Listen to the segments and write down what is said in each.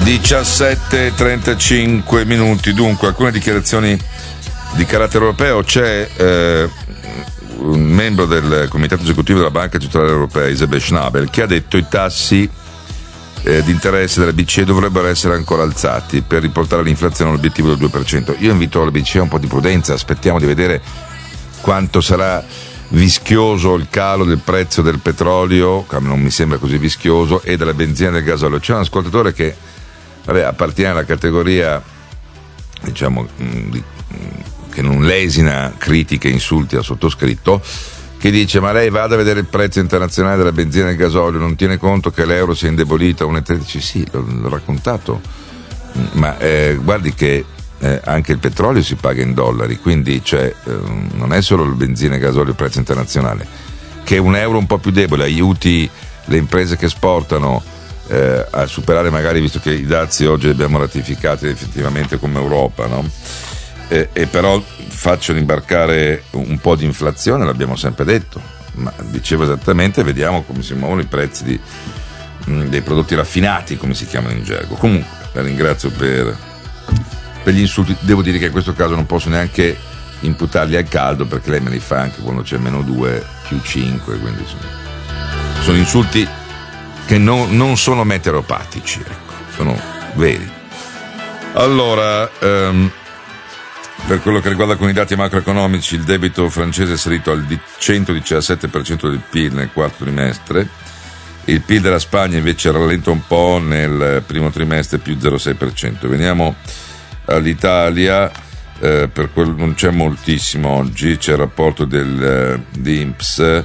17:35 minuti. Dunque, alcune dichiarazioni di carattere europeo. C'è un membro del comitato esecutivo della Banca Centrale Europea, Isabel Schnabel, che ha detto i tassi di interesse della BCE dovrebbero essere ancora alzati per riportare l'inflazione all'obiettivo del 2%. Io invito la BCE a un po' di prudenza, aspettiamo di vedere quanto sarà vischioso il calo del prezzo del petrolio, che non mi sembra così vischioso, e della benzina e del gasolio. C'è un ascoltatore che appartiene alla categoria, diciamo, che non lesina critiche e insulti al sottoscritto, che dice: ma lei vada a vedere il prezzo internazionale della benzina e del gasolio, non tiene conto che l'euro si è indebolito a 1,13? Sì, l'ho raccontato, ma guardi che anche il petrolio si paga in dollari, quindi non è solo il benzina e il gasolio il prezzo internazionale, che un euro un po' più debole aiuti le imprese che esportano a superare, magari, visto che i dazi oggi li abbiamo ratificati effettivamente come Europa, no? E però facciano imbarcare un po' di inflazione, l'abbiamo sempre detto, ma dicevo esattamente, vediamo come si muovono i prezzi dei prodotti raffinati, come si chiamano in gergo. Comunque la ringrazio per gli insulti. Devo dire che in questo caso non posso neanche imputarli al caldo, perché lei me li fa anche quando c'è -2, +5, quindi sono insulti che non sono meteoropatici, ecco, sono veri. Allora, per quello che riguarda alcuni dati macroeconomici, il debito francese è salito al 117% del PIL nel quarto trimestre, il PIL della Spagna invece rallenta un po' nel primo trimestre, più 0,6%. Veniamo all'Italia, per quello non c'è moltissimo oggi, c'è il rapporto dell'INPS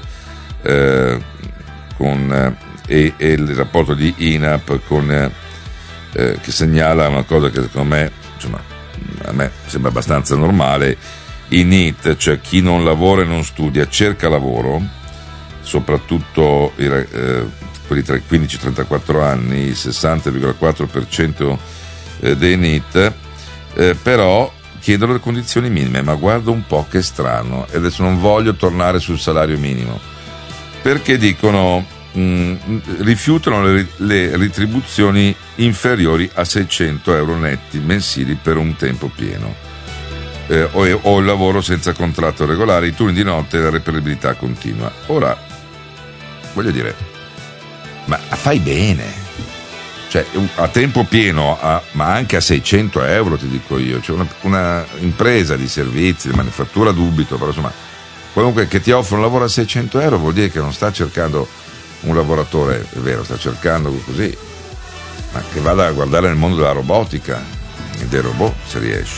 e il rapporto di INAP che segnala una cosa che secondo me, insomma, a me sembra abbastanza normale. I NEET, cioè chi non lavora e non studia, cerca lavoro, soprattutto quelli tra i 15 e i 34 anni, il 60,4% dei NEET, però chiedono le condizioni minime. Ma guarda un po' che strano, e adesso non voglio tornare sul salario minimo, perché dicono rifiutano le retribuzioni inferiori a 600 euro netti mensili per un tempo pieno, o il lavoro senza contratto regolare, i turni di notte e la reperibilità continua. Ora, voglio dire, ma fai bene, cioè a tempo pieno, ma anche a 600 euro, ti dico io, cioè una impresa di servizi, di manifattura dubito, però insomma, comunque, che ti offre un lavoro a 600 euro vuol dire che non sta cercando un lavoratore, è vero, sta cercando così, ma che vada a guardare nel mondo della robotica e dei robot, se riesce,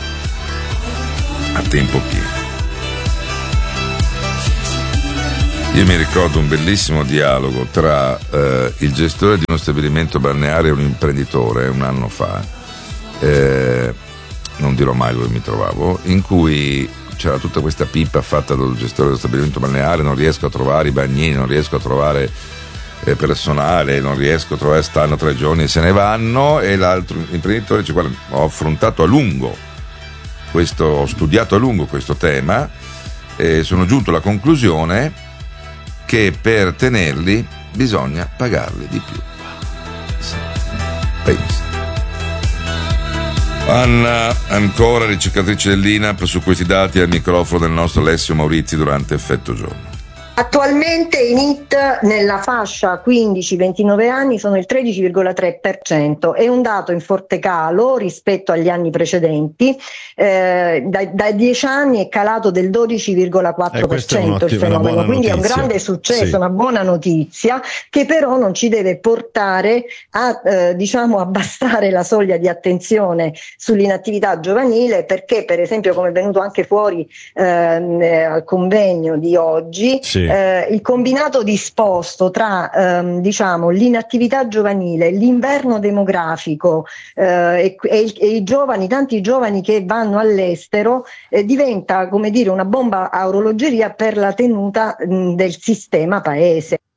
a tempo pieno. Io mi ricordo un bellissimo dialogo tra il gestore di uno stabilimento balneare e un imprenditore un anno fa, non dirò mai dove mi trovavo, in cui c'era tutta questa pippa fatta dal gestore dello stabilimento balneare: non riesco a trovare i bagnini, non riesco a trovare personale, non riesco a trovare, stanno 3 giorni e se ne vanno. E l'altro imprenditore dice: guarda, ho affrontato a lungo ho studiato a lungo questo tema e sono giunto alla conclusione che per tenerli bisogna pagarli di più. Pensa. Anna, ancora ricercatrice dell'INAP, su questi dati al microfono del nostro Alessio Maurizi durante Effetto Giorno. Attualmente i NEET nella fascia 15-29 anni sono il 13,3%, è un dato in forte calo rispetto agli anni precedenti. Dai 10 anni è calato del 12,4% il fenomeno, quindi è un grande successo, sì, una buona notizia, che però non ci deve portare a abbassare la soglia di attenzione sull'inattività giovanile, perché per esempio, come è venuto anche fuori al convegno di oggi, sì, il combinato disposto tra l'inattività giovanile, l'inverno demografico e i giovani, tanti giovani che vanno all'estero, diventa, come dire, una bomba a orologeria per la tenuta del sistema paese.